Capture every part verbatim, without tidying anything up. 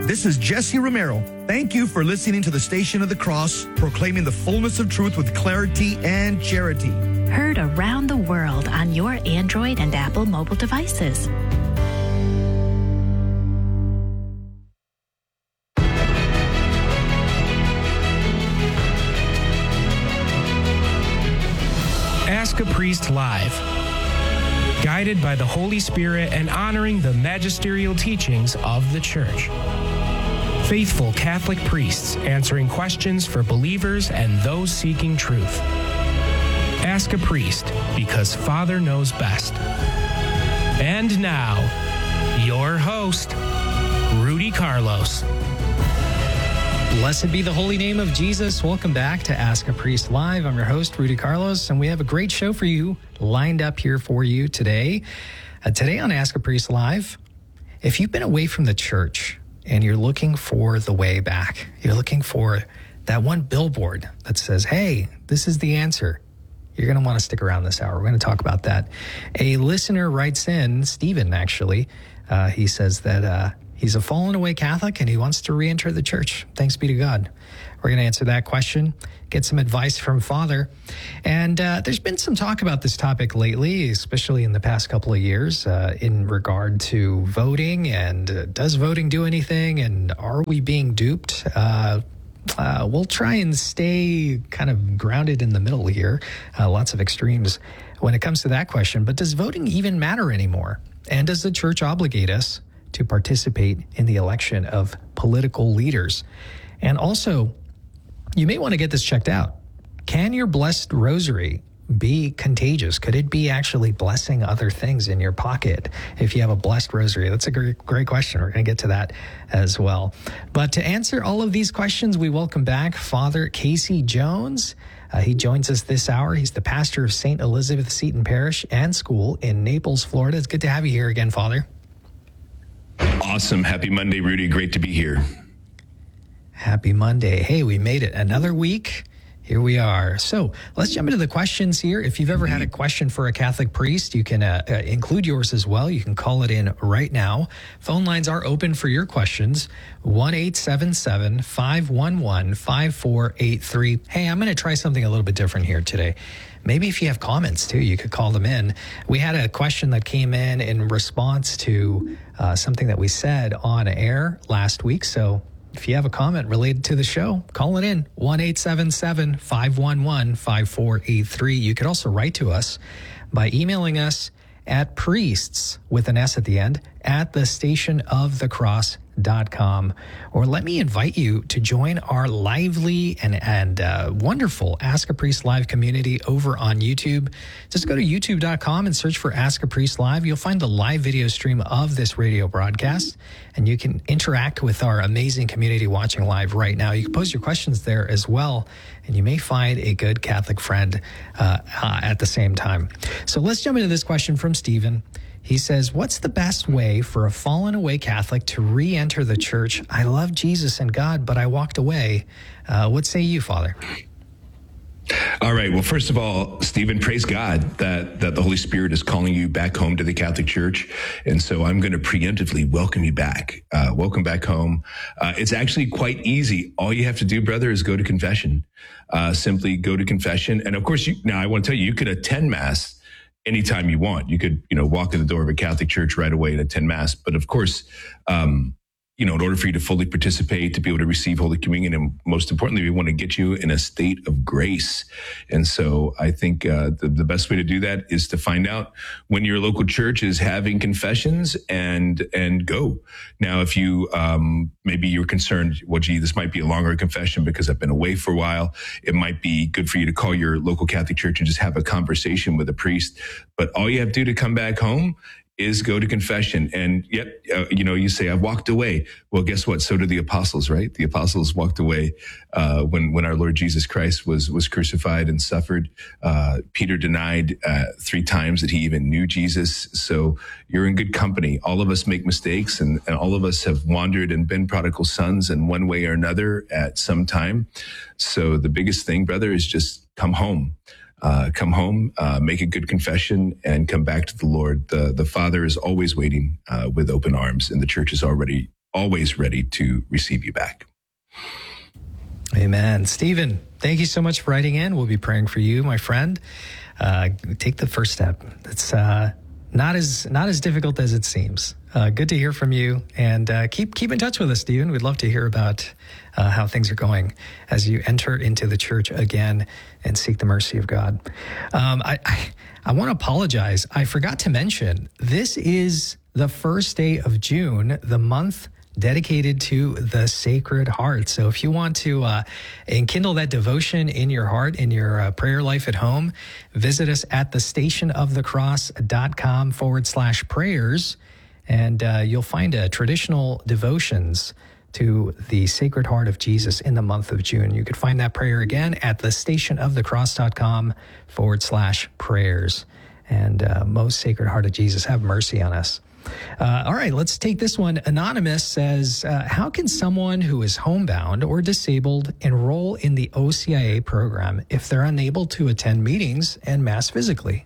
This is Jesse Romero. Thank you for listening to the Station of the Cross, proclaiming the fullness of truth with clarity and charity. Heard around the world on your Android and Apple mobile devices. Ask a Priest Live. Guided by the Holy Spirit and honoring the magisterial teachings of the Church. Faithful Catholic priests answering questions for believers and those seeking truth. Ask a Priest, because Father knows best. And now, your host, Rudy Carlos. Blessed be the holy name of Jesus. Welcome back to Ask a Priest Live. I'm your host, Rudy Carlos, and we have a great show for you lined up here for you today. Uh, today on Ask a Priest Live, if you've been away from the church and you're looking for the way back, you're looking for that one billboard that says, hey, this is the answer, you're going to want to stick around this hour. We're going to talk about that. A listener writes in, Stephen actually, uh, he says that uh, he's a fallen away Catholic and he wants to re-enter the church. Thanks be to God. We're going to answer that question, get some advice from Father. And uh, there's been some talk about this topic lately, especially in the past couple of years, uh, in regard to voting and uh, does voting do anything and are we being duped? Uh, uh, we'll try and stay kind of grounded in the middle here. Uh, lots of extremes when it comes to that question. But does voting even matter anymore? And does the church obligate us to participate in the election of political leaders? And also, you may want to get this checked out. Can your blessed rosary be contagious? Could it be actually blessing other things in your pocket if you have a blessed rosary? That's a great, great question. We're going to get to that as well. But to answer all of these questions, we welcome back Father Casey Jones. Uh, he joins us this hour. He's the pastor of Saint Elizabeth Seton Parish and School in Naples, Florida. It's good to have you here again, Father. Awesome. Happy Monday, Rudy. Great to be here. Happy Monday. Hey, we made it another week. Here we are. So let's jump into the questions here. If you've ever had a question for a Catholic priest, you can uh, uh, include yours as well. You can call it in right now. Phone lines are open for your questions. one eight seven seven, five one one, five four eight three. Hey, I'm going to try something a little bit different here today. Maybe if you have comments too, you could call them in. We had a question that came in in response to uh, something that we said on air last week. So if you have a comment related to the show, call it in, one eight seven seven, five one one, five four eight three. You could also write to us by emailing us at priests, with an S at the end, at the station of the cross dot com. Or let me invite you to join our lively and, and uh, wonderful Ask a Priest Live community over on YouTube. Just go to youtube dot com and search for Ask a Priest Live. You'll find the live video stream of this radio broadcast, and you can interact with our amazing community watching live right now. You can pose your questions there as well, and you may find a good Catholic friend uh, uh, at the same time. So let's jump into this question from Stephen. He says, what's the best way for a fallen away Catholic to re-enter the church? I love Jesus and God, but I walked away. Uh, what say you, Father? All right. Well, first of all, Stephen, praise God that, that the Holy Spirit is calling you back home to the Catholic Church. And so I'm going to preemptively welcome you back. Uh, welcome back home. Uh, it's actually quite easy. All you have to do, brother, is go to confession. Uh, simply go to confession. And of course, you, now I want to tell you, you could attend Mass anytime you want. You could, you know, walk in the door of a Catholic church right away and attend Mass. But of course, um, you know, in order for you to fully participate, to be able to receive Holy Communion, and most importantly, we want to get you in a state of grace. And so I think uh, the, the best way to do that is to find out when your local church is having confessions and and go. Now, if you um, maybe you're concerned, well, gee, this might be a longer confession because I've been away for a while. It might be good for you to call your local Catholic church and just have a conversation with a priest. But all you have to do to come back home is go to confession. And yet, uh, you know, you say, I walked away. Well, guess what? So did the apostles, right? The apostles walked away uh, when, when our Lord Jesus Christ was, was crucified and suffered. Uh, Peter denied uh, three times that he even knew Jesus. So you're in good company. All of us make mistakes, and, and all of us have wandered and been prodigal sons in one way or another at some time. So the biggest thing, brother, is just come home. Uh, come home, uh, make a good confession, and come back to the Lord. The, the Father is always waiting uh, with open arms, and the church is already always ready to receive you back. Amen. Stephen, thank you so much for writing in. We'll be praying for you, my friend. Uh, take the first step. It's uh, not as not as difficult as it seems. Uh, good to hear from you, and uh, keep keep in touch with us, Stephen. We'd love to hear about uh, how things are going as you enter into the church again and seek the mercy of God. Um, I I, I want to apologize. I forgot to mention this is the first day of June, the month dedicated to the Sacred Heart. So if you want to uh, enkindle that devotion in your heart, in your uh, prayer life at home, visit us at the stationofthecross.com forward slash prayers, and uh, you'll find uh, traditional devotions to the Sacred Heart of Jesus in the month of June. You could find that prayer again at the stationofthecross.com forward slash prayers. And uh, most Sacred Heart of Jesus, have mercy on us. Uh, all right, let's take this one. Anonymous says, uh, how can someone who is homebound or disabled enroll in the O C I A program if they're unable to attend meetings and mass physically?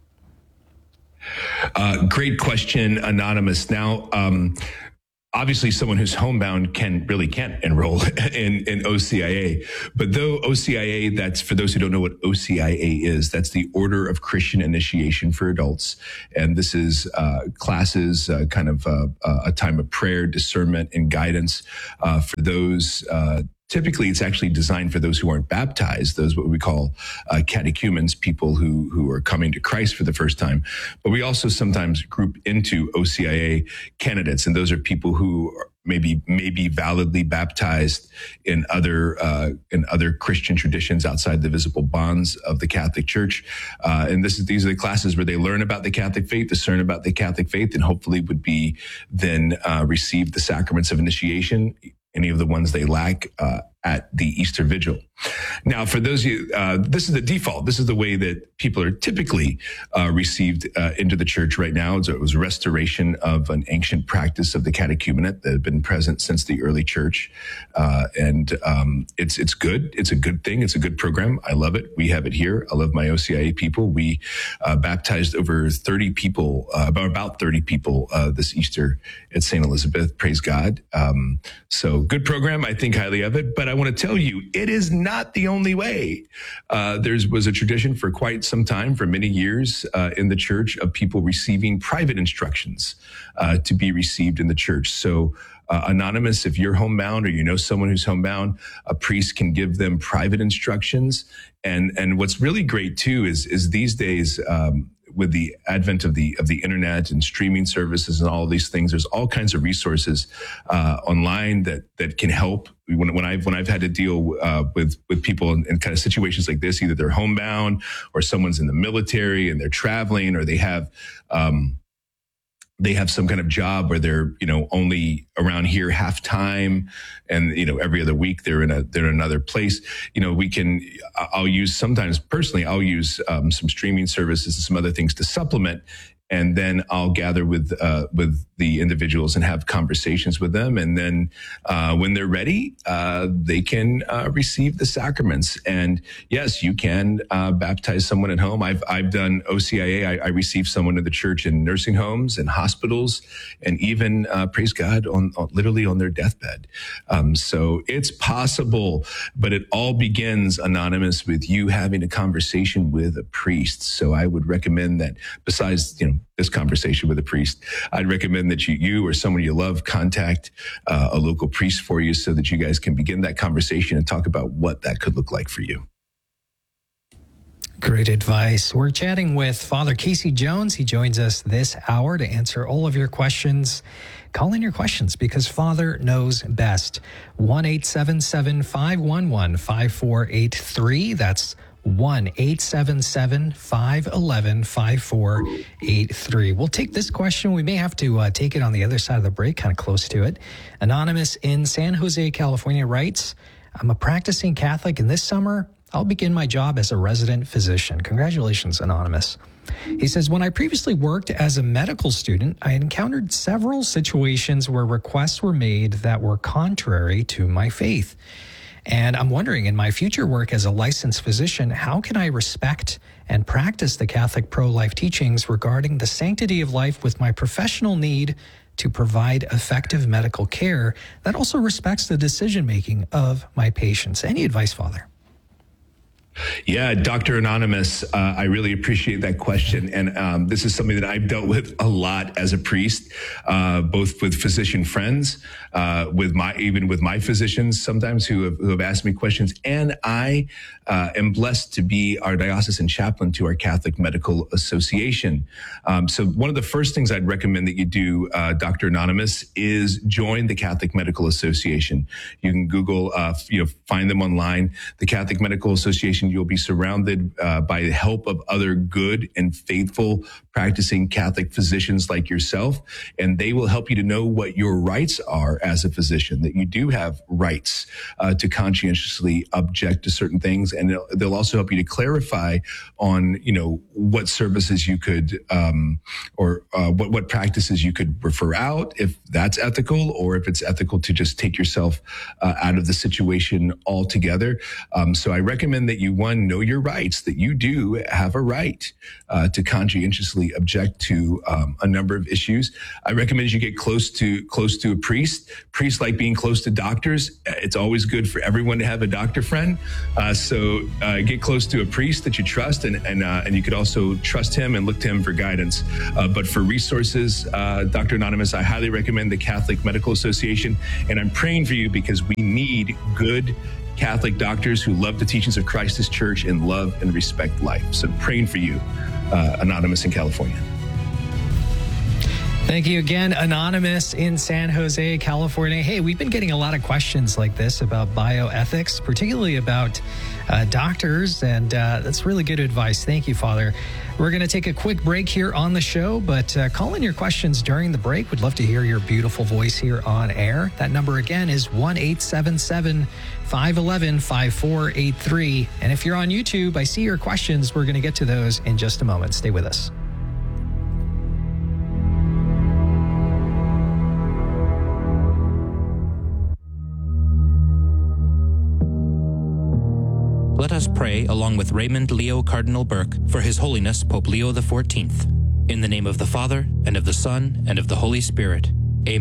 Uh, great question, Anonymous. Now, um, obviously, someone who's homebound can really can't enroll in, in O C I A. But though O C I A, that's for those who don't know what O C I A is, that's the Order of Christian Initiation for Adults. And this is uh, classes, uh, kind of uh, a time of prayer, discernment, and guidance uh, for those. Uh, Typically, it's actually designed for those who aren't baptized, those what we call uh, catechumens, people who who are coming to Christ for the first time. But we also sometimes group into O C I A candidates, and those are people who are maybe maybe validly baptized in other uh, in other Christian traditions outside the visible bonds of the Catholic Church. Uh, and this is these are the classes where they learn about the Catholic faith, discern about the Catholic faith, and hopefully would be then uh, receive the sacraments of initiation, any of the ones they lack uh, at the Easter Vigil. Now, for those of you, uh, this is the default. This is the way that people are typically uh, received uh, into the church right now. So it was a restoration of an ancient practice of the catechumenate that had been present since the early church. Uh, and um, it's it's good. It's a good thing. It's a good program. I love it. We have it here. I love my O C I A people. We uh, baptized over thirty people, uh, about, about thirty people uh, this Easter at Saint Elizabeth. Praise God. Um, so good program. I think highly of it. But I want to tell you, it is not Not the only way. Uh, there was a tradition for quite some time, for many years uh, in the church, of people receiving private instructions uh, to be received in the church. So uh, Anonymous, if you're homebound or you know someone who's homebound, a priest can give them private instructions. And and what's really great too is is these days, um, with the advent of the of the internet and streaming services and all of these things, there's all kinds of resources uh, online that that can help. When, when I've when I've had to deal uh, with with people in, in kind of situations like this, either they're homebound or someone's in the military and they're traveling, or they have um, they have some kind of job where they're you know only around here half time, and you know every other week they're in a they're in another place. You know we can I'll use sometimes personally I'll use um, some streaming services and some other things to supplement. And then I'll gather with uh, with the individuals and have conversations with them. And then uh, when they're ready, uh, they can uh, receive the sacraments. And yes, you can uh, baptize someone at home. I've I've done O C I A. I, I received someone in the church in nursing homes and hospitals, and even uh, praise God, on, on literally on their deathbed. Um, so it's possible, but it all begins, Anonymous, with you having a conversation with a priest. So I would recommend that, besides you know. this conversation with a priest, I'd recommend that you, you or someone you love contact uh, a local priest for you so that you guys can begin that conversation and talk about what that could look like for you. Great advice. We're chatting with Father Casey Jones. He joins us this hour to answer all of your questions. Call in your questions because Father knows best. one eight seven seven, five one one, five four eight three. That's one eight seven seven, five one one, five four eight three. We'll take this question. We may have to uh, take it on the other side of the break, kind of close to it. Anonymous in San Jose, California writes, I'm a practicing Catholic, and this summer I'll begin my job as a resident physician. Congratulations, Anonymous. He says, when I previously worked as a medical student, I encountered several situations where requests were made that were contrary to my faith. And I'm wondering, in my future work as a licensed physician, how can I respect and practice the Catholic pro-life teachings regarding the sanctity of life with my professional need to provide effective medical care that also respects the decision-making of my patients? Any advice, Father? Yeah, Doctor Anonymous, uh, I really appreciate that question. And um, this is something that I've dealt with a lot as a priest, uh, both with physician friends, uh, with my even with my physicians sometimes who have, who have asked me questions. And I uh, am blessed to be our diocesan chaplain to our Catholic Medical Association. Um, so one of the first things I'd recommend that you do, uh, Doctor Anonymous, is join the Catholic Medical Association. You can Google, uh, you know, find them online. The Catholic Medical Association. You'll be surrounded uh, by the help of other good and faithful practicing Catholic physicians like yourself, and they will help you to know what your rights are as a physician, that you do have rights uh, to conscientiously object to certain things, and they'll, they'll also help you to clarify on, you know, what services you could um, or uh, what, what practices you could refer out, if that's ethical, or if it's ethical to just take yourself uh, out of the situation altogether. Um, so I recommend that you one, know your rights, that you do have a right uh, to conscientiously object to um, a number of issues. I recommend you get close to close to a priest. Priests like being close to doctors. It's always good for everyone to have a doctor friend. Uh, so uh, get close to a priest that you trust, and and, uh, and you could also trust him and look to him for guidance. Uh, but for resources, uh, Doctor Anonymous, I highly recommend the Catholic Medical Association, and I'm praying for you because we need good Catholic doctors who love the teachings of Christ, His church, and love and respect life. So praying for you, uh, Anonymous in California. Thank you again, Anonymous in San Jose, California. Hey, we've been getting a lot of questions like this about bioethics, particularly about uh, doctors, and uh, that's really good advice. Thank you, Father. We're going to take a quick break here on the show, but uh, call in your questions during the break. We'd love to hear your beautiful voice here on air. That number again is one eight seven seven, five one one, five four eight three. And if you're on YouTube, I see your questions. We're going to get to those in just a moment. Stay with us. Let us pray along with Raymond Leo Cardinal Burke for His Holiness Pope Leo the fourteenth. In the name of the Father, and of the Son, and of the Holy Spirit.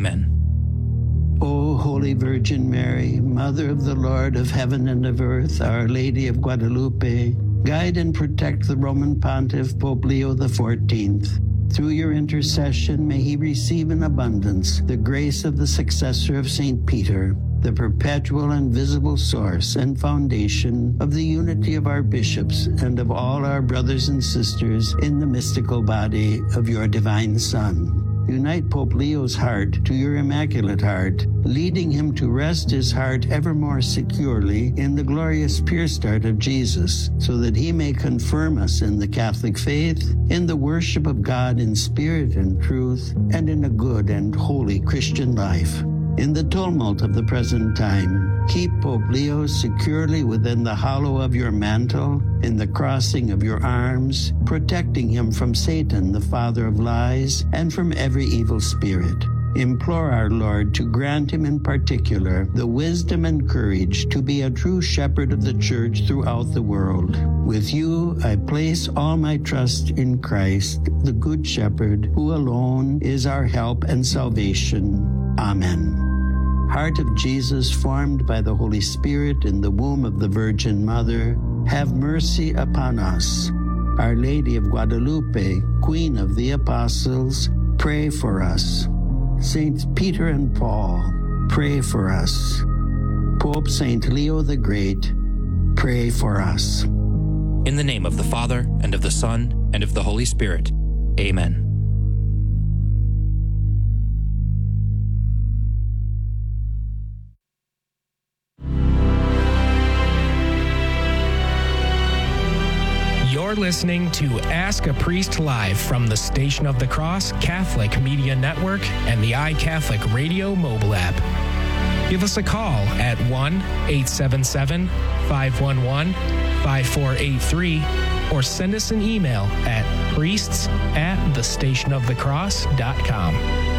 Amen. O Holy Virgin Mary, Mother of the Lord of heaven and of earth, Our Lady of Guadalupe, guide and protect the Roman Pontiff Pope Leo the fourteenth. Through your intercession, may he receive in abundance the grace of the successor of Saint Peter, the perpetual and visible source and foundation of the unity of our bishops and of all our brothers and sisters in the mystical body of your divine Son. Unite Pope Leo's heart to your Immaculate Heart, leading him to rest his heart ever more securely in the glorious pure start of Jesus, so that he may confirm us in the Catholic faith, in the worship of God in spirit and truth, and in a good and holy Christian life. In the tumult of the present time, keep Pope Leo securely within the hollow of your mantle, in the crossing of your arms, protecting him from Satan, the father of lies, and from every evil spirit. Implore our Lord to grant him in particular the wisdom and courage to be a true shepherd of the church throughout the world. With you, I place all my trust in Christ, the Good Shepherd, who alone is our help and salvation. Amen. Heart of Jesus, formed by the Holy Spirit in the womb of the Virgin Mother, have mercy upon us. Our Lady of Guadalupe, Queen of the Apostles, pray for us. Saints Peter and Paul, pray for us. Pope Saint Leo the Great, pray for us. In the name of the Father, and of the Son, and of the Holy Spirit. Amen. You're listening to Ask a Priest Live from the Station of the Cross Catholic Media Network and the iCatholic Radio mobile app. Give us a call at one eight seven seven, five one one, five four eight three or send us an email at priests at the station of the cross dot com.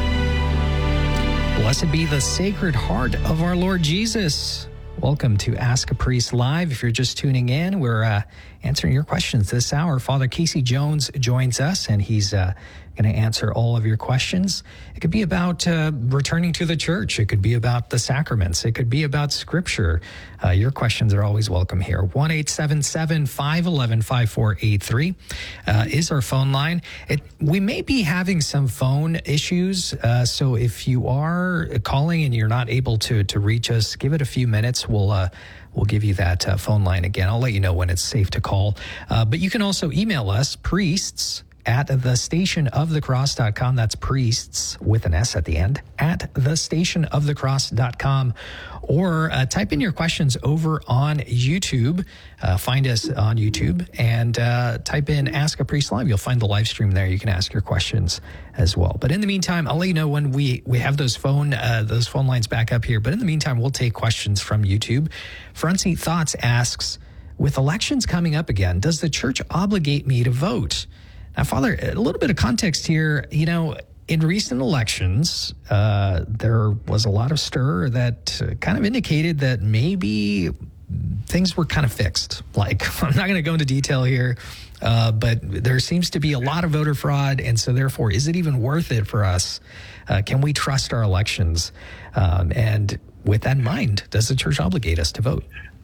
Blessed be the Sacred Heart of our Lord Jesus. Welcome to Ask a Priest Live. If you're just tuning in, we're uh, answering your questions this hour. Father Casey Jones joins us, and he's uh, going to answer all of your questions. It could be about uh, returning to the church. It could be about the sacraments. It could be about scripture. Uh, your questions are always welcome here. one eight seven seven, five one one, five four eight three uh, is our phone line. It, we may be having some phone issues, uh, so if you are calling and you're not able to to reach us, give it a few minutes. We'll uh, we'll give you that uh, phone line again. I'll let you know when it's safe to call. Uh, but you can also email us, priests at the station of the cross dot com. That's priests with an S at the end, at the station of the cross dot com. Or uh, type in your questions over on YouTube. Uh, find us on YouTube and uh, type in Ask a Priest Live. You'll find the live stream there. You can ask your questions as well. But in the meantime, I'll let you know when we, we have those phone uh, those phone lines back up here. But in the meantime, we'll take questions from YouTube. Front Seat Thoughts asks, with elections coming up again, does the church obligate me to vote? Now, Father, a little bit of context here. You know, in recent elections, uh, there was a lot of stir that uh, kind of indicated that maybe things were kind of fixed. Like, I'm not going to go into detail here, uh, but there seems to be a lot of voter fraud. And so therefore, is it even worth it for us? Uh, can we trust our elections? Um, and with that in mind, does the church obligate us to vote?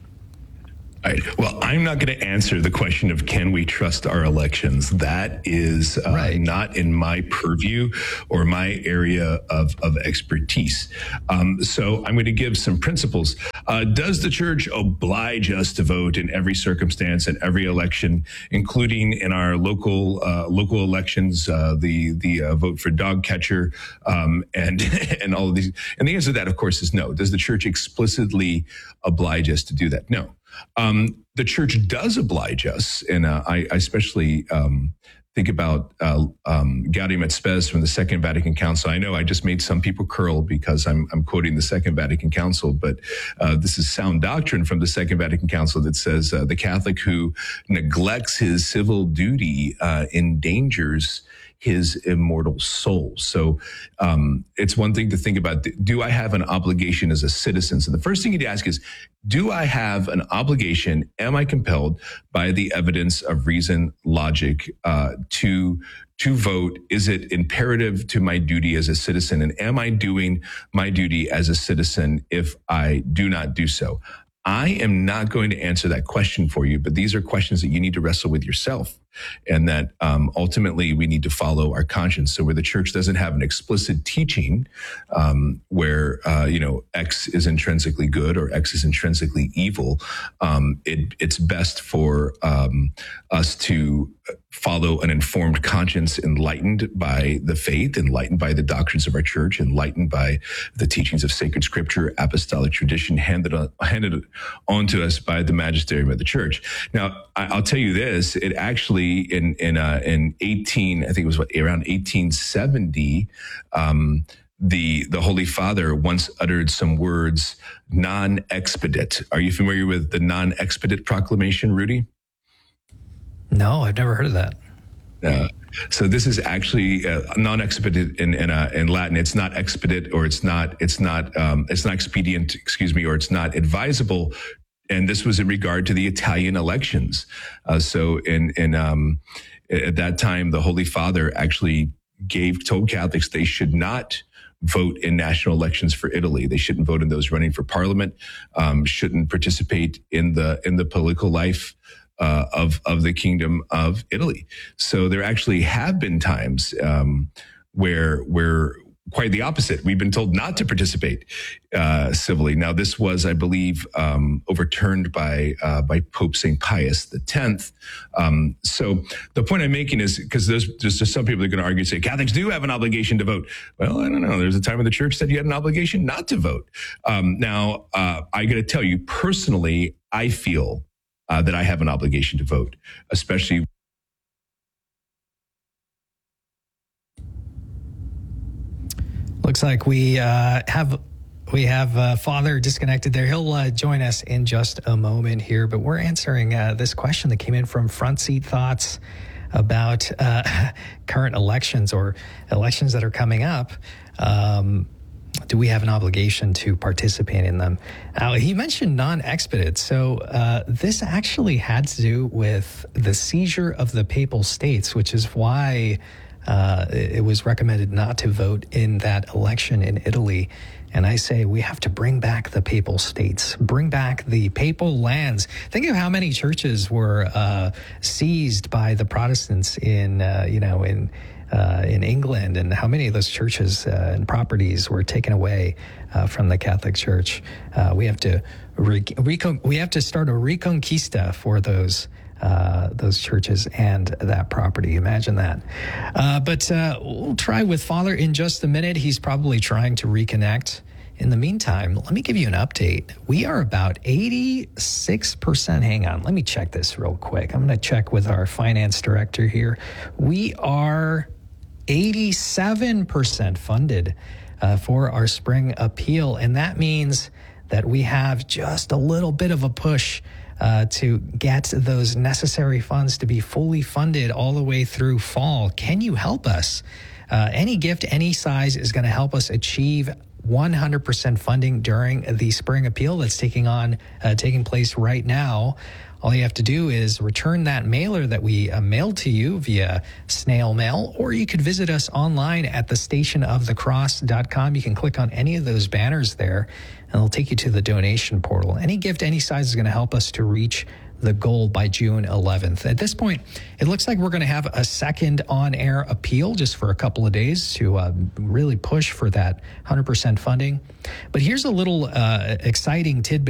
All right. Well, I'm not going to answer the question of can we trust our elections. That is uh, right. not in my purview or my area of, of expertise. Um, so I'm going to give some principles. Uh, does the church oblige us to vote in every circumstance and every election, including in our local uh, local elections, uh, the the uh, vote for dog catcher, um, and and all of these? And the answer to that, of course, is no. Does the church explicitly oblige us to do that? No. Um, the church does oblige us, and uh, I, I especially um, think about uh, um, Gaudium et Spes from the Second Vatican Council. I know I just made some people curl because I'm, I'm quoting the Second Vatican Council, but uh, this is sound doctrine from the Second Vatican Council that says uh, the Catholic who neglects his civil duty uh, endangers his immortal soul. So um, it's one thing to think about, do I have an obligation as a citizen? So the first thing you'd ask is, do I have an obligation? Am I compelled by the evidence of reason, logic, uh, to to vote? Is it imperative to my duty as a citizen? And am I doing my duty as a citizen if I do not do so? I am not going to answer that question for you, but these are questions that you need to wrestle with yourself, and that um, ultimately we need to follow our conscience. So where the church doesn't have an explicit teaching um, where, uh, you know, X is intrinsically good or X is intrinsically evil, um, it, it's best for um, us to follow an informed conscience enlightened by the faith, enlightened by the doctrines of our church, enlightened by the teachings of sacred scripture, apostolic tradition handed on, handed on to us by the magisterium of the church. Now, I, I'll tell you this, it actually in in uh, in eighteen, I think it was what, around eighteen seventy, um, the the Holy Father once uttered some words, non-expedit. Are you familiar with the non-expedit proclamation, Rudy? No, I've never heard of that. Uh, so this is actually uh, non-expedit in in, uh, in Latin. It's not expedite, or it's not it's not um, it's not expedient. Excuse me, or it's not advisable. And this was in regard to the Italian elections. Uh, so in in um, at that time, the Holy Father actually gave told Catholics they should not vote in national elections for Italy. They shouldn't vote in those running for parliament. Um, shouldn't participate in the in the political life Uh, of of the Kingdom of Italy. So there actually have been times um, where where quite the opposite. We've been told not to participate uh, civilly. Now, this was, I believe, um, overturned by uh, by Pope Saint Pius the Tenth. Um, so the point I'm making is, because there's, there's just some people that are going to argue and say Catholics do have an obligation to vote. Well, I don't know. There's a time when the church said you had an obligation not to vote. Um, now, uh, I got to tell you personally, I feel Uh, that I have an obligation to vote, especially. Looks like we uh, have we have uh, Father disconnected there. He'll uh, join us in just a moment here, but we're answering uh, this question that came in from Front Seat Thoughts about uh, current elections or elections that are coming up. Um, Do we have an obligation to participate in them? Now, he mentioned non-expedite. So uh, this actually had to do with the seizure of the Papal States, which is why uh, it was recommended not to vote in that election in Italy. And I say we have to bring back the papal states, bring back the papal lands. Think of how many churches were uh, seized by the Protestants in, uh, you know, in uh, in England, and how many of those churches uh, and properties were taken away uh, from the Catholic Church. Uh, we have to re- recon- we have to start a reconquista for those. Uh, those churches and that property. Imagine that. Uh, but uh, we'll try with Father in just a minute. He's probably trying to reconnect. In the meantime, let me give you an update. We are about eighty-six percent. Hang on. Let me check this real quick. I'm going to check with our finance director here. We are eighty-seven percent funded uh, for our spring appeal. And that means that we have just a little bit of a push Uh, to get those necessary funds to be fully funded all the way through fall. Can you help us? Uh, any gift, any size is going to help us achieve one hundred percent funding during the spring appeal that's taking on uh, taking place right now. All you have to do is return that mailer that we uh, mailed to you via snail mail, or you could visit us online at the station of the cross dot com. You can click on any of those banners there, and it'll take you to the donation portal. Any gift, any size is going to help us to reach the goal by June eleventh. At this point, it looks like we're going to have a second on-air appeal just for a couple of days to uh, really push for that one hundred percent funding. But here's a little uh, exciting tidbit.